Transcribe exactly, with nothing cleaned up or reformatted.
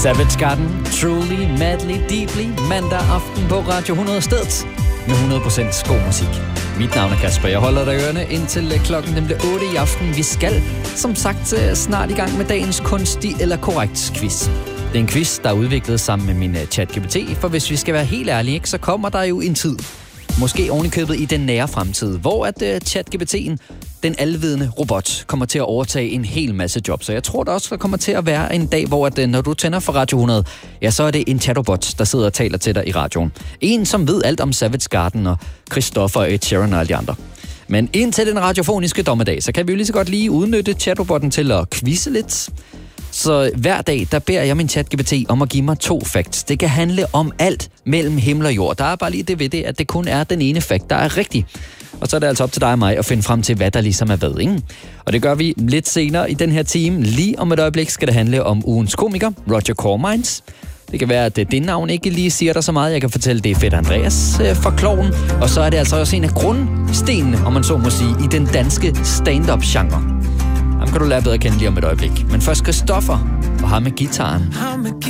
Savage Garden, Truly, Madly, Deeply, mandag aften på Radio hundrede stedet med hundrede procent god musik. Mit navn er Kasper, jeg holder dig ørerne indtil klokken den bliver otte i aften. Vi skal, som sagt, snart i gang med dagens kunstig eller korrekt quiz. Det er en quiz, der er udviklet sammen med min ChatGPT, for hvis vi skal være helt ærlige, så kommer der jo en tid, måske ovenikøbet i den nære fremtid, hvor at uh, ChatGPT'en, den alvidende robot, kommer til at overtage en hel masse jobs. Så jeg tror da også, der kommer til at være en dag, hvor at, uh, når du tænder for Radio hundrede, ja, så er det en chatrobot, der sidder og taler til dig i radioen. En, som ved alt om Savage Garden og Christopher og Ed Sheeran og alle de andre. Men indtil den radiofoniske dommedag, så kan vi jo lige så godt lige udnytte chatrobotten til at quizze lidt. Så hver dag, der beder jeg min ChatGPT om at give mig to facts. Det kan handle om alt mellem himmel og jord. Der er bare lige det ved det, at det kun er den ene fact, der er rigtig. Og så er det altså op til dig og mig at finde frem til, hvad der ligesom er hvad, ikke? Og det gør vi lidt senere i den her time. Lige om et øjeblik skal det handle om ugens komiker, Roger Cormines. Det kan være, at det navn ikke lige siger dig så meget. Jeg kan fortælle, det er Fedt Andreas øh, fra Klovn. Og så er det altså også en af grundstenene, om man så må sige, i den danske stand-up-genre. Ham kan du lære bedre at kende lige om et øjeblik. Men først Christopher og ham med gitaren.